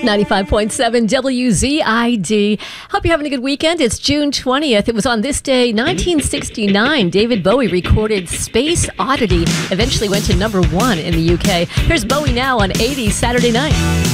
95.7 WZID. Hope you're having a good weekend. It's June 20th. It was on this day, 1969, David Bowie recorded Space Oddity. Eventually went to number 1 in the UK. Here's Bowie now on 80s Saturday Night.